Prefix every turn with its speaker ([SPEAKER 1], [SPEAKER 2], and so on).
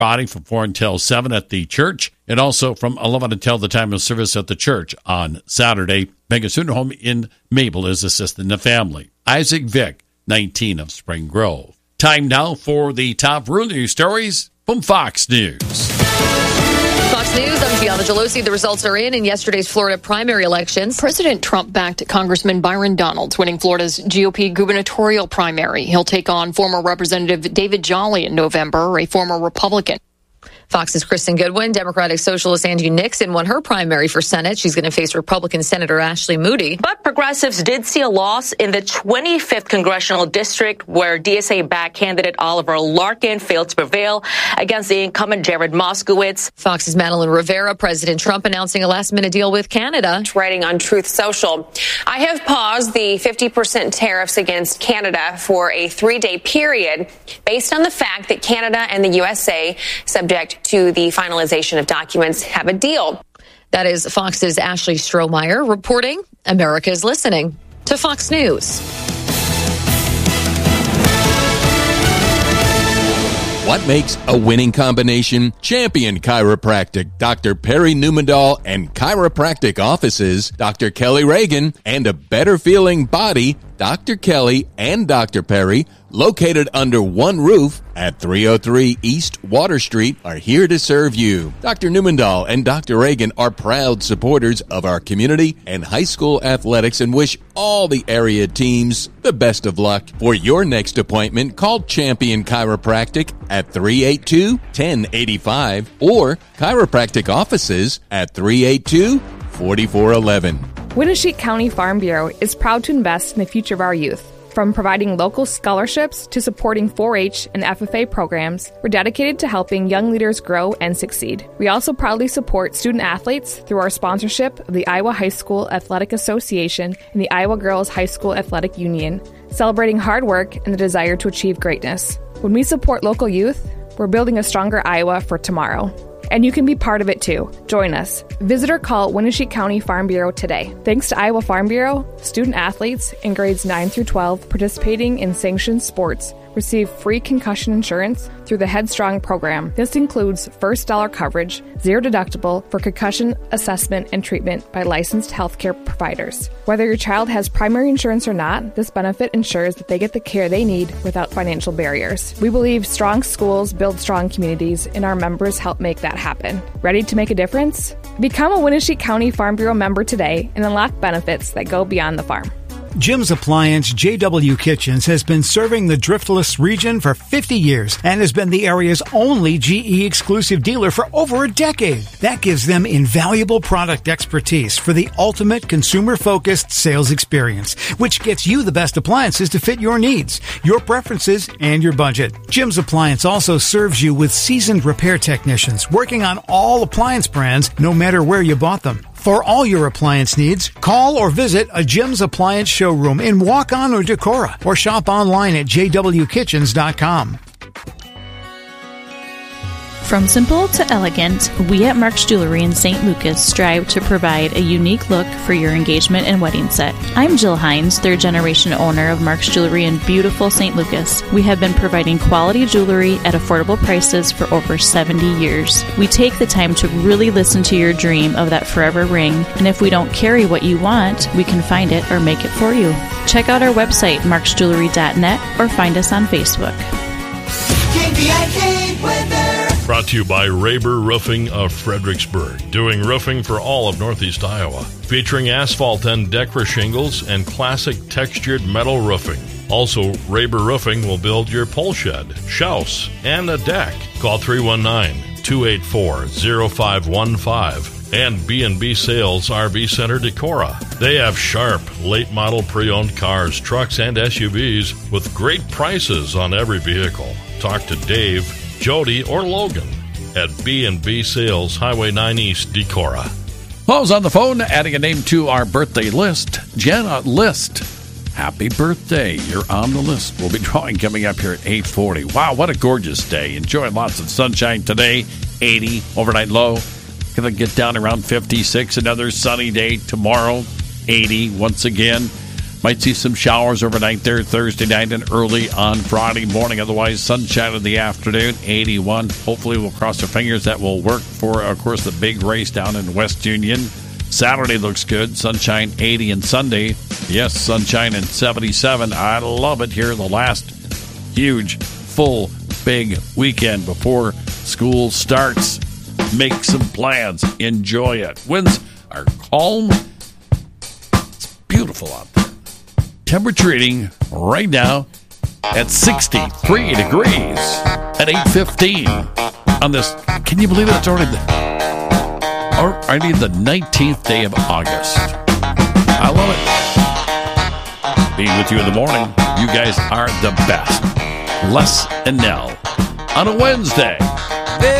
[SPEAKER 1] Friday from 4 until 7 at the church, and also from 11 until the time of service at the church on Saturday. Mega Student Home in Mabel is assisting the family. Isaac Vick, 19 of Spring Grove. Time now for the top rural news stories from Fox News.
[SPEAKER 2] Fox News, I'm Gianna Gelosi. The results are in yesterday's Florida primary elections. President Trump backed Congressman Byron Donalds, winning Florida's GOP gubernatorial primary. He'll take on former Representative David Jolly in November, a former Republican. Fox's Kristen Goodwin, Democratic Socialist Angie Nixon won her primary for Senate. She's going to face Republican Senator Ashley Moody.
[SPEAKER 3] But progressives did see a loss in the 25th Congressional District, where DSA-backed candidate Oliver Larkin failed to prevail against the incumbent Jared Moskowitz.
[SPEAKER 2] Fox's Madeline Rivera, President Trump announcing a last-minute deal with Canada.
[SPEAKER 4] Writing on Truth Social, I have paused the 50% tariffs against Canada for a 3-day period based on the fact that Canada and the USA, subject to the finalization of documents, have a deal.
[SPEAKER 2] That is Fox's Ashley Strohmeyer reporting. America is listening to Fox News.
[SPEAKER 5] What makes a winning combination? Champion Chiropractic, Dr. Perry Newmandahl and chiropractic offices, Dr. Kelly Reagan, and a better feeling body, Dr. Kelly and Dr. Perry, located under one roof at 303 East Water Street, are here to serve you. Dr. Newmandahl and Dr. Reagan are proud supporters of our community and high school athletics and wish all the area teams the best of luck. For your next appointment, call Champion Chiropractic at 382-1085 or chiropractic offices at 382-4411.
[SPEAKER 6] Winneshiek County Farm Bureau is proud to invest in the future of our youth. From providing local scholarships to supporting 4-H and FFA programs, we're dedicated to helping young leaders grow and succeed. We also proudly support student athletes through our sponsorship of the Iowa High School Athletic Association and the Iowa Girls High School Athletic Union, celebrating hard work and the desire to achieve greatness. When we support local youth, we're building a stronger Iowa for tomorrow. And you can be part of it too. Join us. Visit or call Winneshiek County Farm Bureau today. Thanks to Iowa Farm Bureau, student athletes in grades 9 through 12 participating in sanctioned sports receive free concussion insurance through the Headstrong program. This includes first dollar coverage, zero deductible for concussion assessment and treatment by licensed healthcare providers. Whether your child has primary insurance or not, this benefit ensures that they get the care they need without financial barriers. We believe strong schools build strong communities, and our members help make that happen. Ready to make a difference? Become a Winneshiek County Farm Bureau member today and unlock benefits that go beyond the farm.
[SPEAKER 7] Jim's Appliance JW Kitchens has been serving the Driftless region for 50 years and has been the area's only GE exclusive dealer for over a decade. That gives them invaluable product expertise for the ultimate consumer-focused sales experience, which gets you the best appliances to fit your needs, your preferences, and your budget. Jim's Appliance also serves you with seasoned repair technicians working on all appliance brands, no matter where you bought them. For all your appliance needs, call or visit a Jim's Appliance showroom in Waukon or Decorah, or shop online at jwkitchens.com.
[SPEAKER 8] From simple to elegant, we at Mark's Jewelry in St. Lucas strive to provide a unique look for your engagement and wedding set. I'm Jill Hines, third-generation owner of Mark's Jewelry in beautiful St. Lucas. We have been providing quality jewelry at affordable prices for over 70 years. We take the time to really listen to your dream of that forever ring, and if we don't carry what you want, we can find it or make it for you. Check out our website, marksjewelry.net, or find us on Facebook.
[SPEAKER 9] KPIK weather.
[SPEAKER 10] Brought to you by Raber Roofing of Fredericksburg, doing roofing for all of Northeast Iowa, featuring asphalt and Decra shingles and classic textured metal roofing. Also, Raber Roofing will build your pole shed, house, and a deck. Call 319-284-0515 and B&B Sales RV Center Decorah. They have sharp, late model pre-owned cars, trucks, and SUVs with great prices on every vehicle. Talk to Dave, Jody, or Logan at B&B Sales, Highway 9 East, Decorah.
[SPEAKER 1] Who's on the phone, adding a name to our birthday list. Jenna List, happy birthday. You're on the list. We'll be drawing coming up here at 8:40. Wow, what a gorgeous day. Enjoy lots of sunshine today. 80, overnight low. Going to get down around 56. Another sunny day tomorrow. 80 once again. Might see some showers overnight there Thursday night and early on Friday morning. Otherwise, sunshine in the afternoon, 81. Hopefully, we'll cross our fingers that will work for, of course, the big race down in West Union. Saturday looks good. Sunshine, 80. And Sunday, yes, sunshine and 77. I love it here. The last huge, full, big weekend before school starts. Make some plans. Enjoy it. Winds are calm. It's beautiful out there. Temperature reading right now at 63 degrees at 8:15 on this. Can you believe it? It's already the 19th day of August. I love it. Being with you in the morning. You guys are the best. Les and Nell on a Wednesday.